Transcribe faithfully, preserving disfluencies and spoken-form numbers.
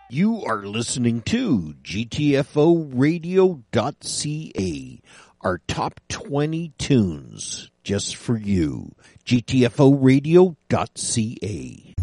You are listening to G T F O radio dot C A, our top twenty tunes just for you. G T F O radio dot C A.